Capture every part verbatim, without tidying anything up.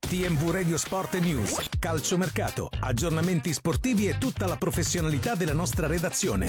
T M V Radio Sport News, calciomercato, aggiornamenti sportivi e tutta la professionalità della nostra redazione.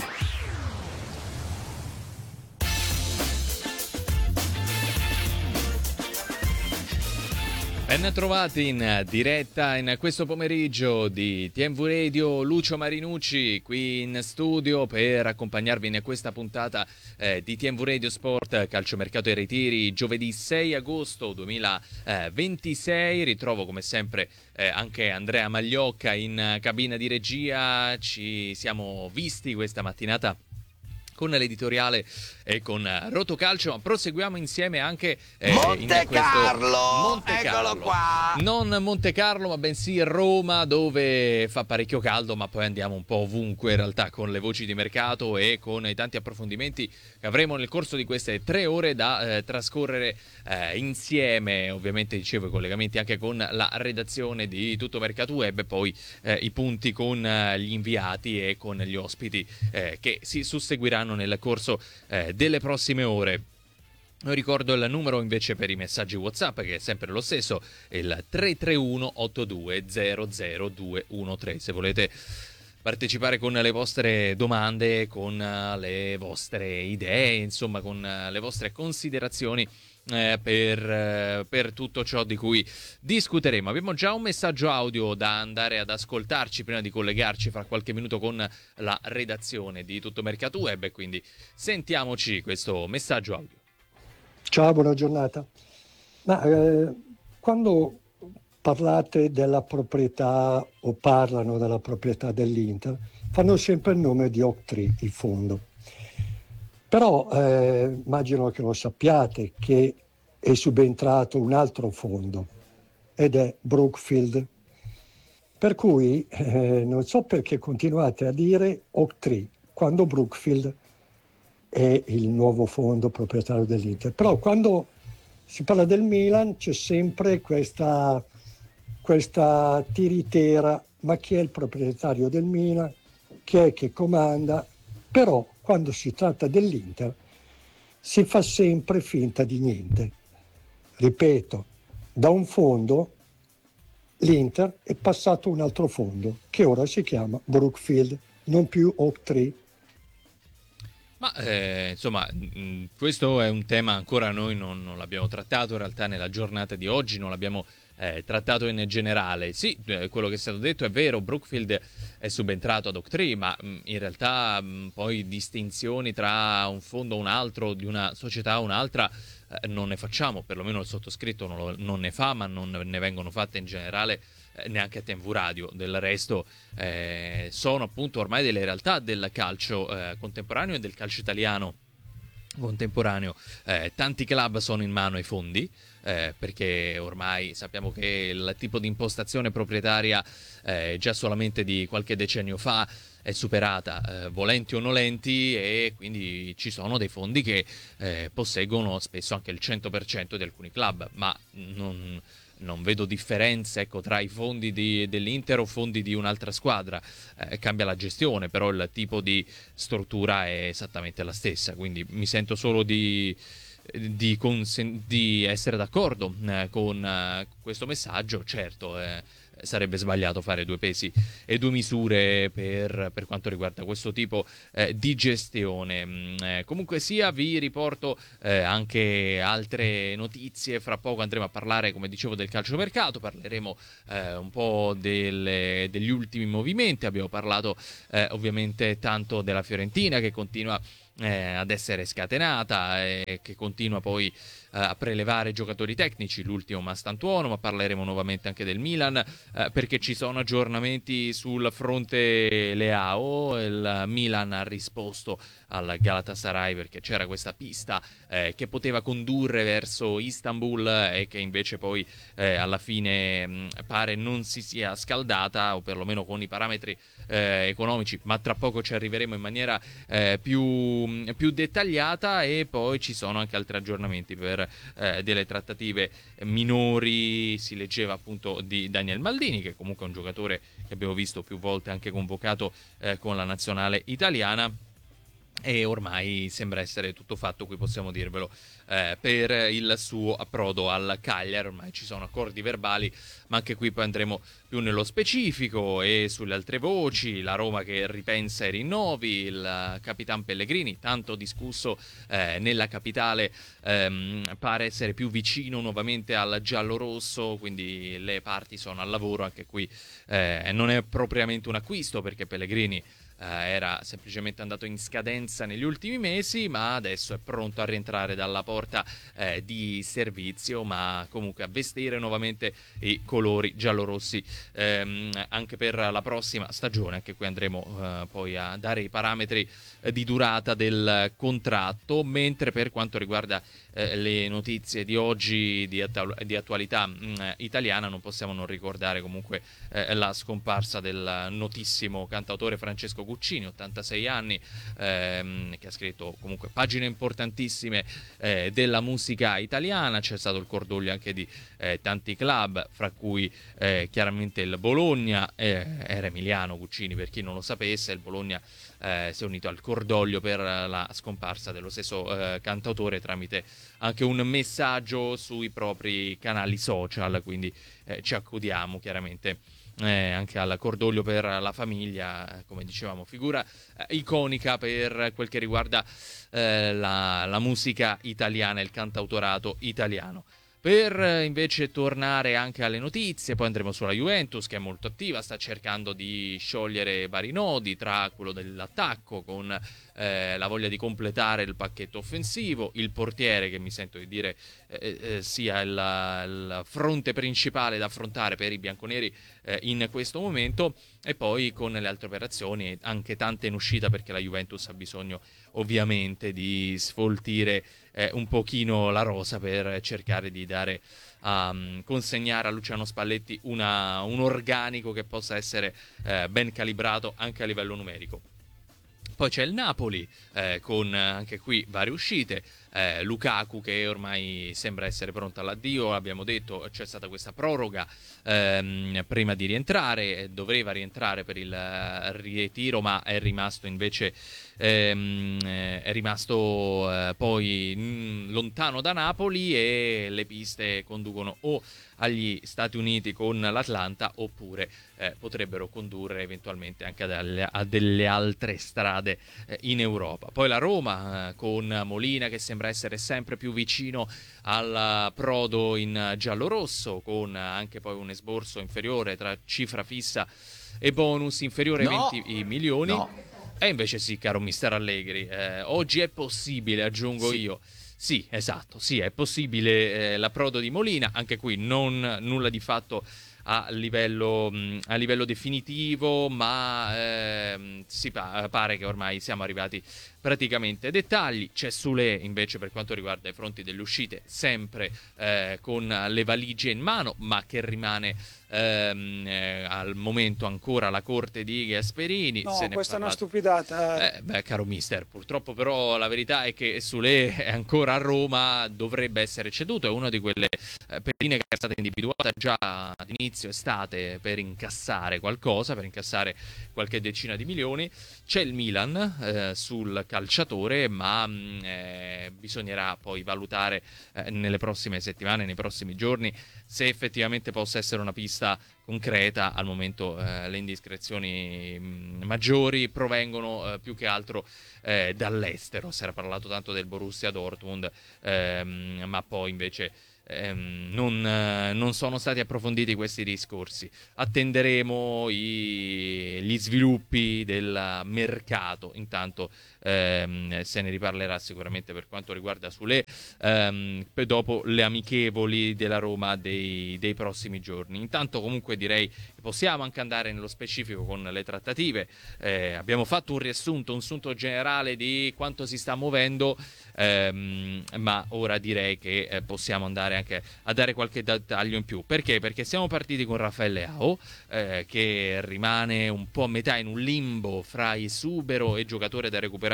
Ben trovati in diretta in questo pomeriggio di T M V Radio, Lucio Marinucci qui in studio per accompagnarvi in questa puntata eh, di T M V Radio Sport Calciomercato e Ritiri, giovedì sei agosto duemilaventisei. Ritrovo come sempre eh, anche Andrea Magliocca in cabina di regia. Ci siamo visti questa mattinata con l'editoriale e con Rotocalcio, ma proseguiamo insieme anche eh, Monte in questo Carlo, Monte Carlo. Eccolo qua. Non Monte Carlo, ma bensì Roma, dove fa parecchio caldo, ma poi andiamo un po' ovunque in realtà con le voci di mercato e con i tanti approfondimenti che avremo nel corso di queste tre ore da eh, trascorrere eh, insieme. Ovviamente dicevo i collegamenti anche con la redazione di Tutto Mercato Web e poi eh, i punti con eh, gli inviati e con gli ospiti eh, che si susseguiranno nel corso eh, delle prossime ore. Io ricordo il numero invece per i messaggi WhatsApp, che è sempre lo stesso, il tre tre uno otto due zero zero due uno tre. Se volete partecipare con le vostre domande, con le vostre idee, insomma con le vostre considerazioni Eh, per, eh, per tutto ciò di cui discuteremo. Abbiamo già un messaggio audio da andare ad ascoltarci prima di collegarci fra qualche minuto con la redazione di Tutto Mercato Web, e quindi sentiamoci questo messaggio audio. Ciao, buona giornata. Ma, eh, quando parlate della proprietà o parlano della proprietà dell'Inter, fanno sempre il nome di Oaktree, il fondo. Però eh, immagino che lo sappiate che è subentrato un altro fondo ed è Brookfield. Per cui eh, non so perché continuate a dire Oaktree quando Brookfield è il nuovo fondo proprietario dell'Inter. Però quando si parla del Milan c'è sempre questa, questa tiritera, ma chi è il proprietario del Milan? Chi è che comanda? Però quando si tratta dell'Inter si fa sempre finta di niente. Ripeto, da un fondo l'Inter è passato a un altro fondo che ora si chiama Brookfield, non più Oaktree. Ma eh, insomma, mh, questo è un tema ancora noi non, non l'abbiamo trattato in realtà nella giornata di oggi, non l'abbiamo eh, trattato in generale. Sì, eh, quello che è stato detto è vero, Brookfield è subentrato ad Oaktree, ma mh, in realtà mh, poi distinzioni tra un fondo o un altro, di una società a un'altra, eh, non ne facciamo, perlomeno il sottoscritto non, lo, non ne fa, ma non ne vengono fatte in generale eh, neanche a T M V Radio. Del resto eh, sono appunto ormai delle realtà del calcio eh, contemporaneo e del calcio italiano contemporaneo. Eh, tanti club sono in mano ai fondi, eh, perché ormai sappiamo che il tipo di impostazione proprietaria eh, già solamente di qualche decennio fa è superata, eh, volenti o nolenti, e quindi ci sono dei fondi che eh, posseggono spesso anche il cento per cento di alcuni club, ma non non vedo differenze, ecco, tra i fondi di, dell'Inter o fondi di un'altra squadra. Eh, cambia la gestione, però il tipo di struttura è esattamente la stessa, quindi mi sento solo di, di, consen- di essere d'accordo eh, con eh, questo messaggio. Certo, eh, sarebbe sbagliato fare due pesi e due misure per, per quanto riguarda questo tipo eh, di gestione. Mm, eh, comunque sia, vi riporto eh, anche altre notizie. Fra poco andremo a parlare, come dicevo, del calciomercato, parleremo eh, un po' delle, degli ultimi movimenti. Abbiamo parlato eh, ovviamente tanto della Fiorentina, che continua eh, ad essere scatenata e che continua poi a prelevare giocatori tecnici, l'ultimo Mastantuono, ma parleremo nuovamente anche del Milan eh, perché ci sono aggiornamenti sul fronte Leao. Il Milan ha risposto al Galatasaray perché c'era questa pista eh, che poteva condurre verso Istanbul e che invece poi eh, alla fine mh, pare non si sia scaldata, o perlomeno con i parametri eh, economici, ma tra poco ci arriveremo in maniera eh, più, più dettagliata. E poi ci sono anche altri aggiornamenti per Eh, delle trattative minori. Si leggeva appunto di Daniel Maldini, che comunque è un giocatore che abbiamo visto più volte anche convocato eh, con la nazionale italiana, e ormai sembra essere tutto fatto, qui possiamo dirvelo, eh, per il suo approdo al Cagliari. Ormai ci sono accordi verbali, ma anche qui poi andremo più nello specifico e sulle altre voci. La Roma che ripensa ai rinnovi, il Capitan Pellegrini, tanto discusso eh, nella capitale, ehm, pare essere più vicino nuovamente al giallo-rosso, quindi le parti sono al lavoro. Anche qui eh, non è propriamente un acquisto, perché Pellegrini Uh, era semplicemente andato in scadenza negli ultimi mesi, ma adesso è pronto a rientrare dalla porta eh, di servizio, ma comunque a vestire nuovamente i colori giallorossi ehm, anche per la prossima stagione. Anche qui andremo uh, poi a dare i parametri eh, di durata del contratto, mentre per quanto riguarda eh, le notizie di oggi di, attu- di attualità mh, italiana, non possiamo non ricordare comunque eh, la scomparsa del notissimo cantautore Francesco Guccini, ottantasei anni, ehm, che ha scritto comunque pagine importantissime eh, della musica italiana. C'è stato il cordoglio anche di eh, tanti club, fra cui eh, chiaramente il Bologna. Eh, era emiliano Guccini, per chi non lo sapesse. Il Bologna eh, si è unito al cordoglio per la scomparsa dello stesso eh, cantautore tramite anche un messaggio sui propri canali social, quindi eh, ci accudiamo chiaramente Eh, anche al cordoglio per la famiglia. Come dicevamo, figura eh, iconica per quel che riguarda eh, la, la musica italiana e il cantautorato italiano. Per eh, invece tornare anche alle notizie, poi andremo sulla Juventus, che è molto attiva, sta cercando di sciogliere vari nodi, tra quello dell'attacco con eh, la voglia di completare il pacchetto offensivo, il portiere, che mi sento di dire eh, eh, sia il, il fronte principale da affrontare per i bianconeri eh, in questo momento, e poi con le altre operazioni anche tante in uscita, perché la Juventus ha bisogno ovviamente di sfoltire eh, un pochino la rosa per cercare di dare a um, consegnare a Luciano Spalletti una, un organico che possa essere eh, ben calibrato anche a livello numerico. Poi c'è il Napoli, eh, con anche qui varie uscite. Eh, Lukaku, che ormai sembra essere pronto all'addio, abbiamo detto, c'è stata questa proroga ehm, prima di rientrare, doveva rientrare per il ritiro, ma è rimasto invece ehm, è rimasto eh, poi mh, lontano da Napoli, e le piste conducono o agli Stati Uniti con l'Atlanta, oppure eh, potrebbero condurre eventualmente anche a delle, a delle altre strade eh, in Europa. Poi la Roma eh, con Molina, che sembra essere sempre più vicino al prodo in giallo-rosso, con anche poi un esborso inferiore tra cifra fissa e bonus inferiore ai No, venti milioni. no. E invece sì, caro mister Allegri, eh, oggi è possibile, aggiungo Sì. io. Sì, esatto, sì, è possibile eh, l'approdo di Molina. Anche qui non nulla di fatto a livello, mh, a livello definitivo, ma ehm, si pa- pare che ormai siamo arrivati praticamente ai dettagli. C'è Sule invece per quanto riguarda i fronti delle uscite, sempre eh, con le valigie in mano, ma che rimane ehm, eh, al momento ancora alla corte di Gasperini. No, Se ne è questa è una parlato. stupidata. Eh, beh, caro mister, purtroppo però la verità è che Sule è ancora a Roma, dovrebbe essere ceduto, è una di quelle eh, pedine che è stata individuata già ad inizio estate per incassare qualcosa, per incassare qualche decina di milioni. C'è il Milan eh, sul calciatore, ma mh, eh, bisognerà poi valutare eh, nelle prossime settimane, nei prossimi giorni, se effettivamente possa essere una pista concreta. Al momento eh, le indiscrezioni mh, maggiori provengono eh, più che altro eh, dall'estero. Si era parlato tanto del Borussia Dortmund, ehm, ma poi invece ehm, non, eh, non sono stati approfonditi questi discorsi. Attenderemo i, gli sviluppi del mercato. Intanto ehm, se ne riparlerà sicuramente per quanto riguarda Sule ehm, per dopo le amichevoli della Roma dei, dei prossimi giorni. Intanto comunque direi che possiamo anche andare nello specifico con le trattative. Eh, abbiamo fatto un riassunto, un sunto generale di quanto si sta muovendo, ehm, ma ora direi che eh, possiamo andare anche a dare qualche dettaglio in più. Perché? Perché siamo partiti con Raffaele Leao, eh, che rimane un po' a metà in un limbo fra esubero e giocatore da recuperare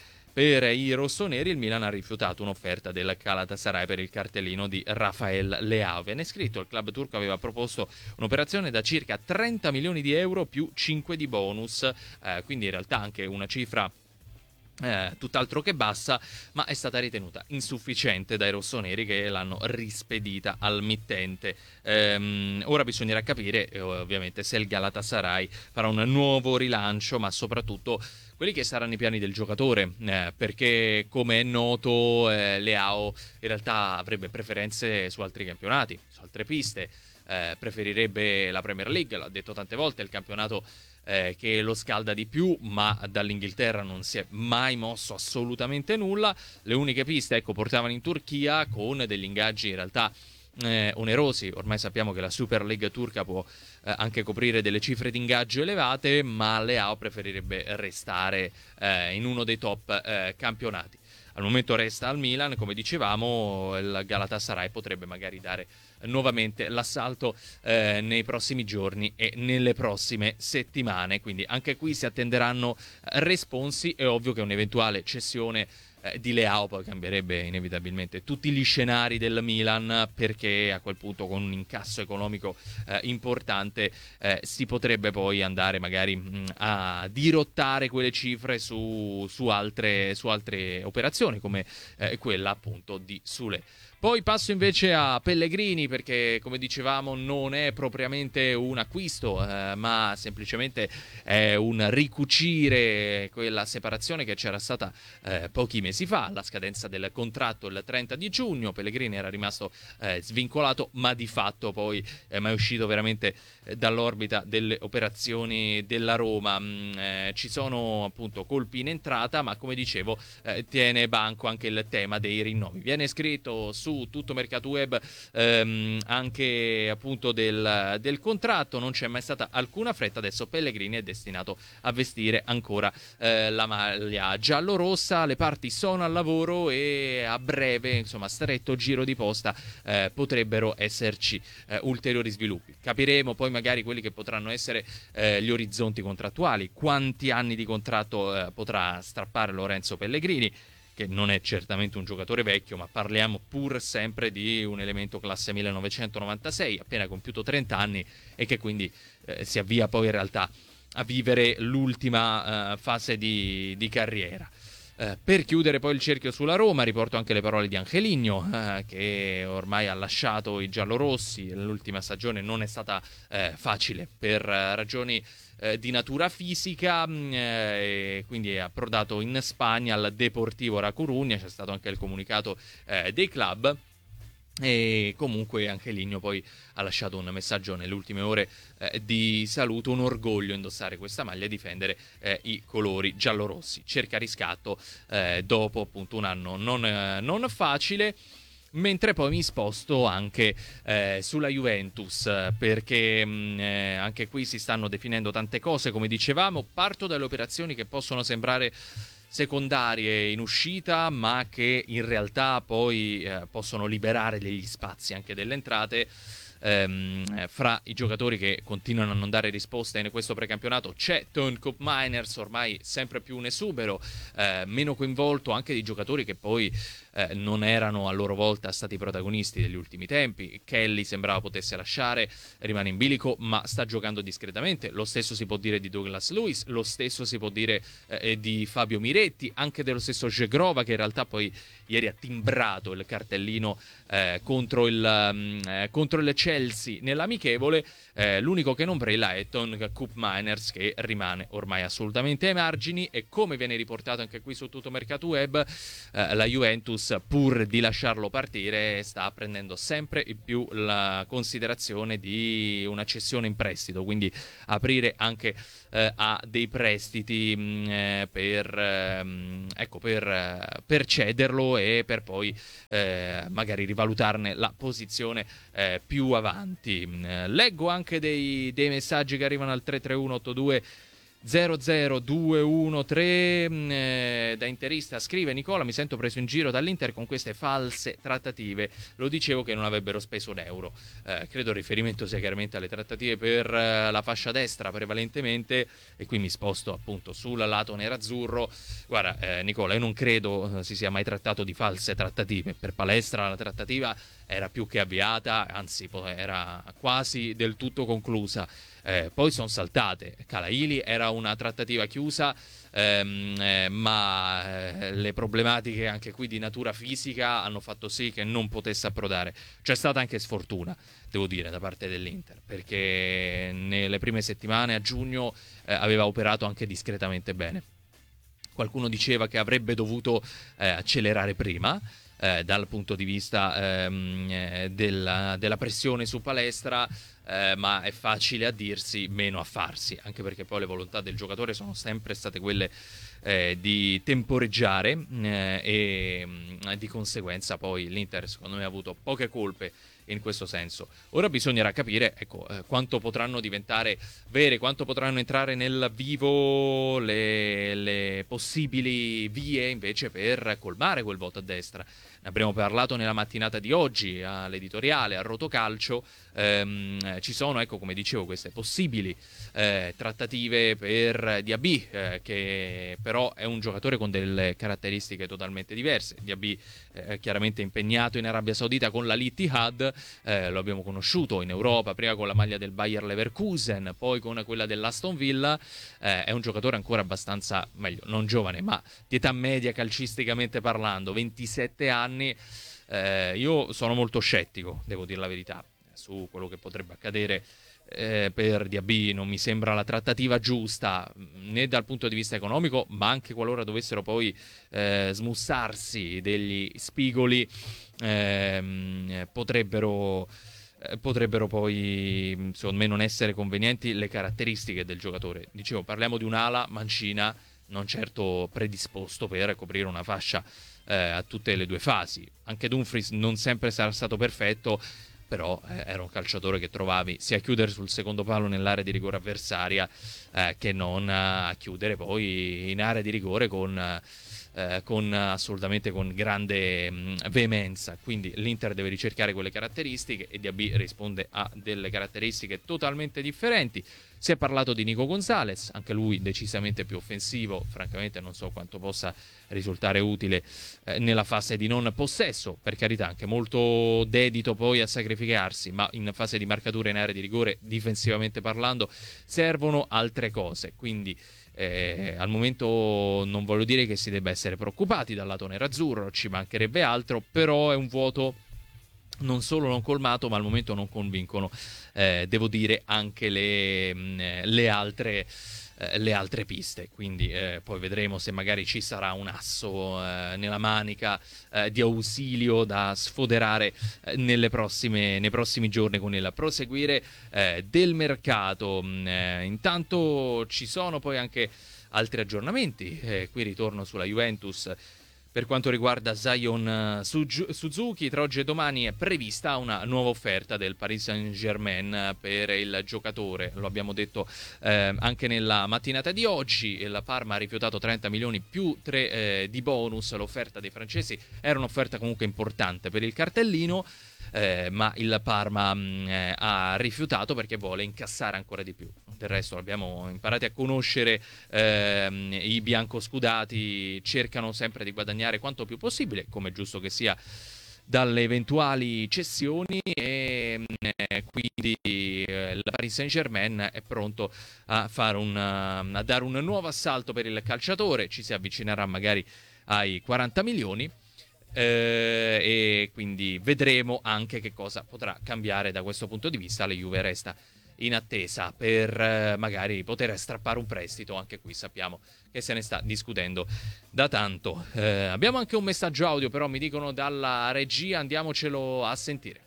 per i rossoneri. Il Milan ha rifiutato un'offerta del Galatasaray per il cartellino di Rafael Leao. Viene scritto, il club turco aveva proposto un'operazione da circa trenta milioni di euro più cinque di bonus, eh, quindi in realtà anche una cifra Eh, tutt'altro che bassa, ma è stata ritenuta insufficiente dai rossoneri che l'hanno rispedita al mittente. Ehm, ora bisognerà capire eh, ovviamente se il Galatasaray farà un nuovo rilancio, ma soprattutto quelli che saranno i piani del giocatore, eh, perché come è noto eh, Leao in realtà avrebbe preferenze su altri campionati, su altre piste, eh, preferirebbe la Premier League, l'ha detto tante volte, il campionato Eh, che lo scalda di più, ma dall'Inghilterra non si è mai mosso assolutamente nulla. Le uniche piste, ecco, portavano in Turchia con degli ingaggi in realtà eh, onerosi. Ormai sappiamo che la Super League turca può eh, anche coprire delle cifre di ingaggio elevate, ma Leao preferirebbe restare eh, in uno dei top eh, campionati. Al momento resta al Milan, come dicevamo, il Galatasaray potrebbe magari dare nuovamente l'assalto eh, nei prossimi giorni e nelle prossime settimane, quindi anche qui si attenderanno responsi. È ovvio che un'eventuale cessione eh, di Leao poi cambierebbe inevitabilmente tutti gli scenari del Milan, perché a quel punto con un incasso economico eh, importante eh, si potrebbe poi andare magari mh, a dirottare quelle cifre su, su, altre, su altre operazioni come eh, quella appunto di Sule. Poi passo invece a Pellegrini, perché come dicevamo non è propriamente un acquisto, eh, ma semplicemente è un ricucire quella separazione che c'era stata eh, pochi mesi fa, alla scadenza del contratto il trenta di giugno. Pellegrini era rimasto eh, svincolato, ma di fatto poi è mai uscito veramente eh, dall'orbita delle operazioni della Roma. Mm, eh, ci sono appunto colpi in entrata, ma come dicevo eh, tiene banco anche il tema dei rinnovi. Viene scritto su su tutto Mercato Web ehm, anche appunto del, del contratto, non c'è mai stata alcuna fretta. Adesso Pellegrini è destinato a vestire ancora eh, la maglia giallorossa, le parti sono al lavoro e a breve, insomma stretto giro di posta, eh, potrebbero esserci eh, ulteriori sviluppi. Capiremo poi magari quelli che potranno essere eh, gli orizzonti contrattuali, quanti anni di contratto eh, potrà strappare Lorenzo Pellegrini, che non è certamente un giocatore vecchio, ma parliamo pur sempre di un elemento classe millenovecentonovantasei, appena compiuto trenta anni, e che quindi eh, si avvia poi in realtà a vivere l'ultima eh, fase di, di carriera. Eh, per chiudere poi il cerchio sulla Roma, riporto anche le parole di Angelino, eh, che ormai ha lasciato i giallorossi. L'ultima stagione non è stata eh, facile per eh, ragioni eh, di natura fisica, mh, eh, e quindi è approdato in Spagna al Deportivo La Coruña. C'è stato anche il comunicato eh, dei club. E comunque Angelino poi ha lasciato un messaggio nelle ultime ore eh, di saluto: un orgoglio indossare questa maglia e difendere eh, i colori giallorossi. Cerca riscatto eh, dopo appunto un anno non, eh, non facile. Mentre poi mi sposto anche eh, sulla Juventus, perché mh, eh, anche qui si stanno definendo tante cose, come dicevamo. Parto dalle operazioni che possono sembrare secondarie in uscita, ma che in realtà poi eh, possono liberare degli spazi anche delle entrate. Ehm, fra i giocatori che continuano a non dare risposte in questo precampionato c'è Teun Koopmeiners, ormai sempre più un esubero, eh, meno coinvolto anche di giocatori che poi eh, non erano a loro volta stati protagonisti degli ultimi tempi. Kelly sembrava potesse lasciare, rimane in bilico, ma sta giocando discretamente. Lo stesso si può dire di Douglas Luiz, lo stesso si può dire eh, di Fabio Miretti, anche dello stesso Žegrova, che in realtà poi ieri ha timbrato il cartellino eh, contro il um, eh, contro il Chelsea nell'amichevole. Eh, l'unico che non brilla è Teun Koopmeiners, che rimane ormai assolutamente ai margini, e come viene riportato anche qui su tutto Mercato Web, eh, la Juventus, pur di lasciarlo partire, sta prendendo sempre di più la considerazione di una cessione in prestito, quindi aprire anche eh, a dei prestiti mh, eh, per, eh, ecco, per, eh, per cederlo e per poi eh, magari rivalutarne la posizione eh, più avanti. Eh, leggo anche dei, dei messaggi che arrivano al tre tre uno otto due zero zero due uno tre. Eh, da interista scrive: Nicola, mi sento preso in giro dall'Inter con queste false trattative, lo dicevo che non avrebbero speso un euro. Eh, credo il riferimento sia chiaramente alle trattative per eh, la fascia destra prevalentemente, e qui mi sposto appunto sul lato nerazzurro. Guarda eh, Nicola, io non credo si sia mai trattato di false trattative. Per palestra la trattativa era più che avviata, anzi era quasi del tutto conclusa. Eh, poi sono saltate. Calaili era una trattativa chiusa, ehm, eh, ma eh, le problematiche anche qui di natura fisica hanno fatto sì che non potesse approdare. C'è stata anche sfortuna, devo dire, da parte dell'Inter, perché nelle prime settimane a giugno eh, aveva operato anche discretamente bene. Qualcuno diceva che avrebbe dovuto eh, accelerare prima, eh, dal punto di vista ehm, eh, della, della pressione su Palestra, eh, ma è facile a dirsi, meno a farsi, anche perché poi le volontà del giocatore sono sempre state quelle eh, di temporeggiare eh, e mh, di conseguenza poi l'Inter secondo me ha avuto poche colpe in questo senso. Ora bisognerà capire, ecco, eh, quanto potranno diventare vere, quanto potranno entrare nel vivo le, le possibili vie invece per colmare quel voto a destra. Ne abbiamo parlato nella mattinata di oggi all'editoriale, a Rotocalcio. Ehm, ci sono, ecco, come dicevo, queste possibili eh, trattative per Diaby, eh, che però è un giocatore con delle caratteristiche totalmente diverse. Diaby eh, chiaramente impegnato in Arabia Saudita con l'Al-Ittihad, eh, lo abbiamo conosciuto in Europa, prima con la maglia del Bayer Leverkusen, poi con quella dell'Aston Villa. Eh, è un giocatore ancora abbastanza, meglio, non giovane, ma di età media calcisticamente parlando, ventisette anni. Eh, io sono molto scettico, devo dire la verità, su quello che potrebbe accadere eh, per Diaby. Non mi sembra la trattativa giusta, né dal punto di vista economico, ma anche qualora dovessero poi eh, smussarsi degli spigoli, eh, potrebbero eh, potrebbero poi, secondo me, non essere convenienti le caratteristiche del giocatore. Dicevo, parliamo di un'ala mancina, non certo predisposto per coprire una fascia eh, a tutte le due fasi. Anche Dumfries non sempre sarà stato perfetto, però eh, era un calciatore che trovavi sia a chiudere sul secondo palo nell'area di rigore avversaria eh, che non a chiudere poi in area di rigore con, eh, con assolutamente con grande mh, veemenza. Quindi l'Inter deve ricercare quelle caratteristiche e Diaby risponde a delle caratteristiche totalmente differenti. Si è parlato di Nico Gonzalez, anche lui decisamente più offensivo. Francamente non so quanto possa risultare utile eh, nella fase di non possesso, per carità, anche molto dedito poi a sacrificarsi, ma in fase di marcatura in area di rigore, difensivamente parlando, servono altre cose. Quindi eh, al momento non voglio dire che si debba essere preoccupati dal lato nerazzurro, ci mancherebbe altro, però è un vuoto non solo non colmato, ma al momento non convincono, eh, devo dire, anche le, mh, le altre eh, le altre piste. Quindi eh, poi vedremo se magari ci sarà un asso eh, nella manica eh, di ausilio da sfoderare eh, nelle prossime, nei prossimi giorni con il proseguire eh, del mercato. Eh, intanto ci sono poi anche altri aggiornamenti, eh, qui ritorno sulla Juventus. Per quanto riguarda Zion Suzuki, tra oggi e domani è prevista una nuova offerta del Paris Saint-Germain per il giocatore. Lo abbiamo detto eh, anche nella mattinata di oggi. La Parma ha rifiutato trenta milioni più tre eh, di bonus. L'offerta dei francesi era un'offerta comunque importante per il cartellino, eh, ma il Parma mh, eh, ha rifiutato perché vuole incassare ancora di più. Del resto l'abbiamo imparati a conoscere, ehm, i biancoscudati cercano sempre di guadagnare quanto più possibile, come è giusto che sia, dalle eventuali cessioni, e eh, quindi eh, il Paris Saint-Germain è pronto a, fare un, a dare un nuovo assalto per il calciatore. Ci si avvicinerà magari ai quaranta milioni. Eh, e quindi vedremo anche che cosa potrà cambiare da questo punto di vista. La Juve resta in attesa per eh, magari poter strappare un prestito. Anche qui sappiamo che se ne sta discutendo da tanto. Eh, abbiamo anche un messaggio audio, però mi dicono dalla regia, andiamocelo a sentire.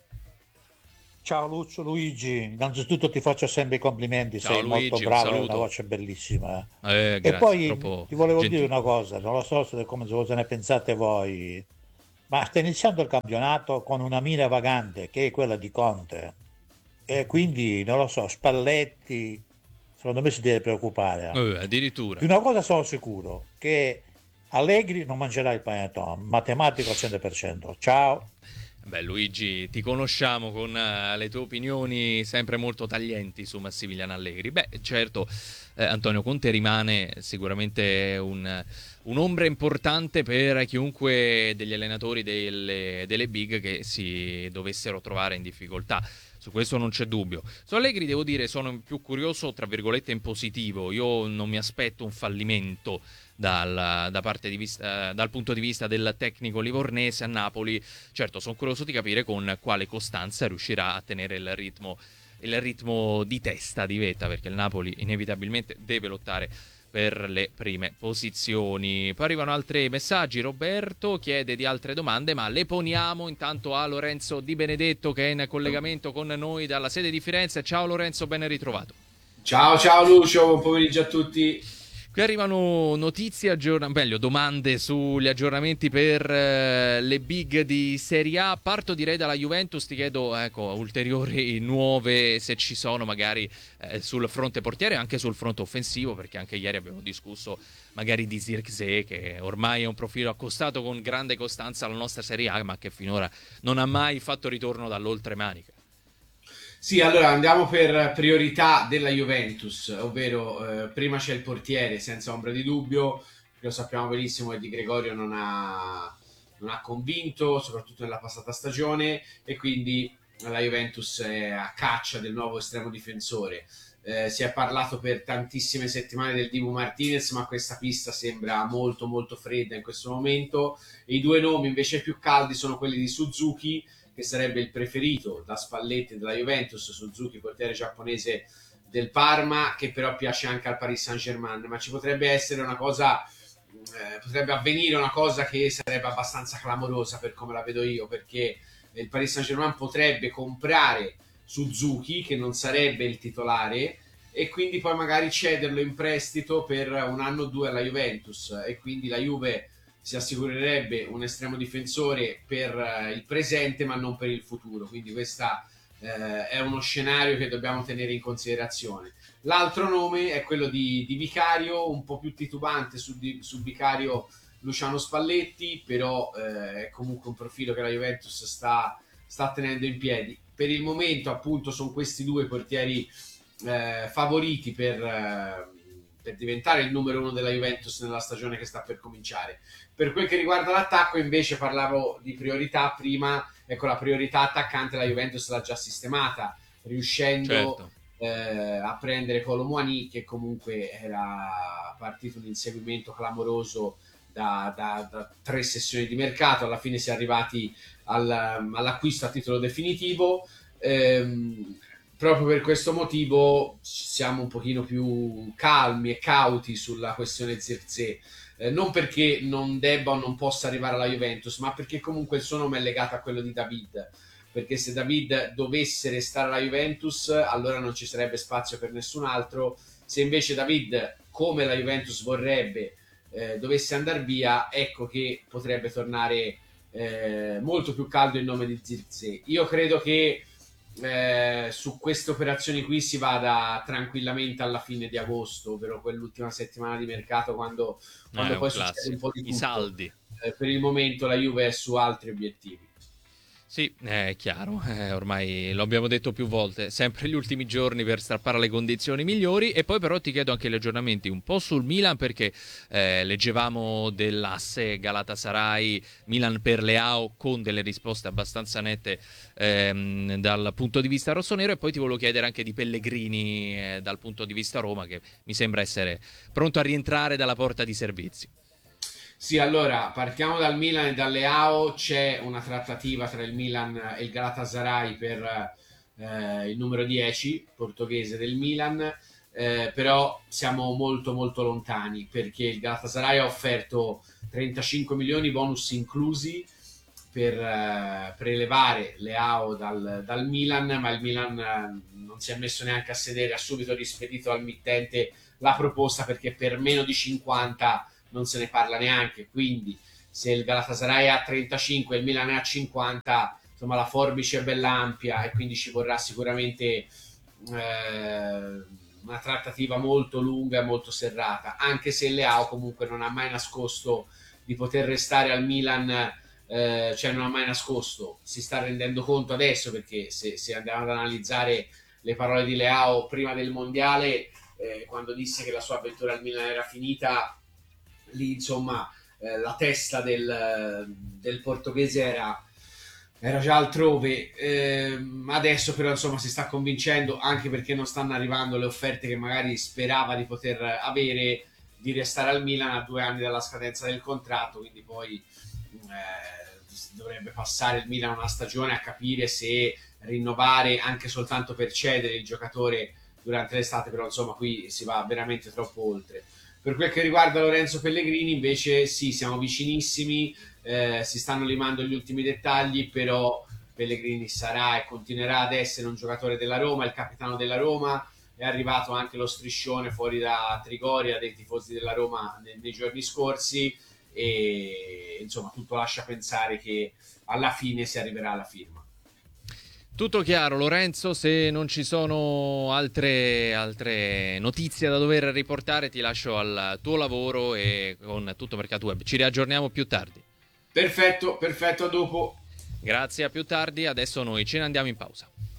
Ciao Lucio, Luigi, innanzitutto ti faccio sempre i complimenti. Ciao, sei Luigi, molto bravo, un hai una saluto. voce bellissima. Eh, E grazie, poi troppo ti volevo gentile. dire una cosa, non lo so se come cosa ne pensate voi, ma sta iniziando il campionato con una mira vagante che è quella di Conte, e quindi non lo so, Spalletti secondo me si deve preoccupare. Eh, addirittura. Di una cosa sono sicuro, che Allegri non mangerà il panettone, matematico al cento per cento. Ciao. Beh, Luigi, ti conosciamo con uh, le tue opinioni sempre molto taglienti su Massimiliano Allegri. Beh, certo, eh, Antonio Conte rimane sicuramente un, un'ombra importante per chiunque degli allenatori delle, delle big che si dovessero trovare in difficoltà. Su questo non c'è dubbio. Su Allegri devo dire sono più curioso, tra virgolette, in positivo. Io non mi aspetto un fallimento dal, da parte di vista, dal punto di vista del tecnico livornese a Napoli. Certo, sono curioso di capire con quale costanza riuscirà a tenere il ritmo, il ritmo di testa di vetta, perché il Napoli inevitabilmente deve lottare per le prime posizioni. Poi arrivano altri messaggi. Roberto chiede di altre domande, ma le poniamo intanto a Lorenzo Di Benedetto, che è in collegamento con noi dalla sede di Firenze. Ciao Lorenzo, ben ritrovato. Ciao ciao Lucio, buon pomeriggio a tutti. Qui arrivano notizie, aggiorn- meglio, domande sugli aggiornamenti per eh, le big di Serie A. Parto direi dalla Juventus, ti chiedo ecco, ulteriori nuove, se ci sono magari eh, sul fronte portiere e anche sul fronte offensivo, perché anche ieri abbiamo discusso magari di Zirkzee, che ormai è un profilo accostato con grande costanza alla nostra Serie A, ma che finora non ha mai fatto ritorno dall'oltremanica. Sì, allora andiamo per priorità della Juventus, ovvero eh, prima c'è il portiere, senza ombra di dubbio, lo sappiamo benissimo che Di Gregorio non ha, non ha convinto, soprattutto nella passata stagione, e quindi la Juventus è a caccia del nuovo estremo difensore. Eh, si è parlato per tantissime settimane del Dibu Martinez, ma questa pista sembra molto molto fredda in questo momento. E i due nomi invece più caldi sono quelli di Suzuki, che sarebbe il preferito da Spalletti della Juventus. Suzuki, portiere giapponese del Parma, che però piace anche al Paris Saint-Germain, ma ci potrebbe essere una cosa, eh, potrebbe avvenire una cosa che sarebbe abbastanza clamorosa per come la vedo io, perché il Paris Saint-Germain potrebbe comprare Suzuki, che non sarebbe il titolare, e quindi poi magari cederlo in prestito per un anno o due alla Juventus, e quindi la Juve si assicurerebbe un estremo difensore per uh, il presente ma non per il futuro, quindi questo uh, è uno scenario che dobbiamo tenere in considerazione. L'altro nome è quello di, di Vicario, un po' più titubante su, di, su Vicario Luciano Spalletti, però uh, è comunque un profilo che la Juventus sta, sta tenendo in piedi. Per il momento appunto sono questi due portieri uh, favoriti per... Uh, per diventare il numero uno della Juventus nella stagione che sta per cominciare. Per quel che riguarda l'attacco invece parlavo di priorità prima, ecco, la priorità attaccante la Juventus l'ha già sistemata, riuscendo certo. eh, a prendere Kolo Muani, che comunque era partito un inseguimento clamoroso da, da, da tre sessioni di mercato. Alla fine si è arrivati al, all'acquisto a titolo definitivo. ehm, Proprio per questo motivo siamo un pochino più calmi e cauti sulla questione Zirkzee, eh, non perché non debba o non possa arrivare alla Juventus, ma perché comunque il suo nome è legato a quello di David, perché se David dovesse restare alla Juventus allora non ci sarebbe spazio per nessun altro. Se invece David, come la Juventus vorrebbe, eh, dovesse andare via, ecco che potrebbe tornare eh, molto più caldo il nome di Zirkzee. Io credo che Eh, su queste operazioni qui si vada tranquillamente alla fine di agosto, ovvero quell'ultima settimana di mercato, quando, quando eh, poi succede un po' di tutto. I saldi. Eh, per il momento la Juve è su altri obiettivi. Sì, è chiaro, eh, ormai lo abbiamo detto più volte, sempre gli ultimi giorni per strappare le condizioni migliori. E poi però ti chiedo anche gli aggiornamenti un po' sul Milan, perché eh, leggevamo dell'asse Galatasaray Milan per Leao con delle risposte abbastanza nette ehm, dal punto di vista rossonero, e poi ti volevo chiedere anche di Pellegrini eh, dal punto di vista Roma, che mi sembra essere pronto a rientrare dalla porta di servizi. Sì, allora partiamo dal Milan e dal Leao. C'è una trattativa tra il Milan e il Galatasaray per eh, il numero dieci portoghese del Milan, eh, però siamo molto molto lontani, perché il Galatasaray ha offerto trentacinque milioni bonus inclusi per eh, prelevare Leao dal, dal Milan, ma il Milan eh, non si è messo neanche a sedere, ha subito rispedito al mittente la proposta, perché per meno di cinquanta non se ne parla neanche. Quindi se il Galatasaray ha trentacinque e il Milan è a cinquanta, insomma la forbice è bella ampia, e quindi ci vorrà sicuramente eh, una trattativa molto lunga e molto serrata, anche se Leao comunque non ha mai nascosto di poter restare al Milan eh, eh, cioè non ha mai nascosto, si sta rendendo conto adesso, perché se, se andiamo ad analizzare le parole di Leao prima del mondiale, eh, quando disse che la sua avventura al Milan era finita, lì insomma eh, la testa del, del portoghese era, era già altrove. Eh, adesso però insomma si sta convincendo, anche perché non stanno arrivando le offerte che magari sperava di poter avere, di restare al Milan a due anni dalla scadenza del contratto, quindi poi eh, dovrebbe passare il Milan una stagione a capire se rinnovare anche soltanto per cedere il giocatore durante l'estate, però insomma qui si va veramente troppo oltre. Per quel che riguarda Lorenzo Pellegrini invece sì, siamo vicinissimi, eh, si stanno limando gli ultimi dettagli, però Pellegrini sarà e continuerà ad essere un giocatore della Roma, il capitano della Roma. È arrivato anche lo striscione fuori da Trigoria dei tifosi della Roma nei, nei giorni scorsi, e insomma tutto lascia pensare che alla fine si arriverà alla firma. Tutto chiaro, Lorenzo. Se non ci sono altre, altre notizie da dover riportare, ti lascio al tuo lavoro e con Tutto Mercato Web. Ci riaggiorniamo più tardi. Perfetto, perfetto, a dopo. Grazie, a più tardi. Adesso noi ce ne andiamo in pausa.